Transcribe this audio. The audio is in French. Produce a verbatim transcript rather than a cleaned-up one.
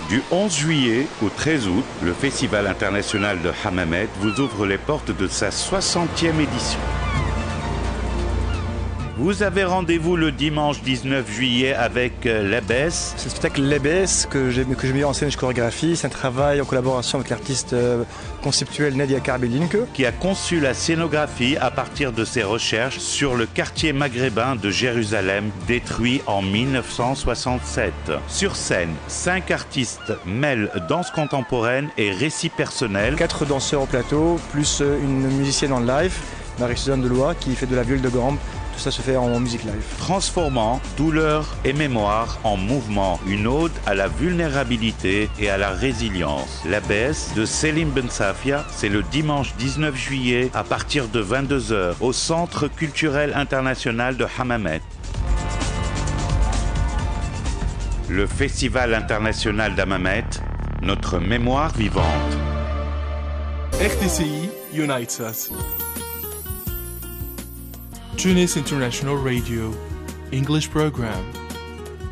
Du onze juillet au treize août, le Festival international de Hammamet vous ouvre les portes de sa soixantième édition. Vous avez rendez-vous le dimanche dix-neuf juillet avec euh, Lebes. C'est le spectacle Lebes que j'ai, que j'ai mis en scène et je chorégraphie. C'est un travail en collaboration avec l'artiste euh, conceptuelle Nadia Karbelinke, qui a conçu la scénographie à partir de ses recherches sur le quartier maghrébin de Jérusalem, détruit en mille neuf cent soixante-sept. Sur scène, cinq artistes mêlent danse contemporaine et récit personnel. Quatre danseurs au plateau, plus une musicienne en live, Marie-Suzanne Deloy, qui fait de la viole de gambe. Tout ça se fait en musique live. Transformant douleur et mémoire en mouvement, une ode à la vulnérabilité et à la résilience. La baisse de Selim Ben Safia, c'est le dimanche dix-neuf juillet à partir de vingt-deux heures au Centre culturel international de Hammamet. Le Festival international d'Hammamet, notre mémoire vivante. R T C I unites us. Tunis International Radio, English program.